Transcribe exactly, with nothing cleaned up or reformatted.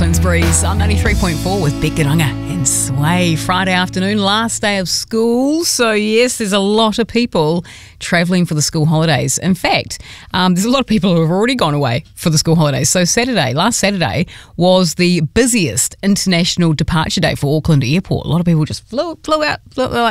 Auckland's Breeze on ninety-three point four with Beck Garanga and Sway. Friday afternoon, last day of school. So yes, there's a lot of people travelling for the school holidays. In fact, um, there's a lot of people who have already gone away for the school holidays. So Saturday, last Saturday was the busiest international departure day for Auckland Airport. A lot of people just flew, flew out, flew,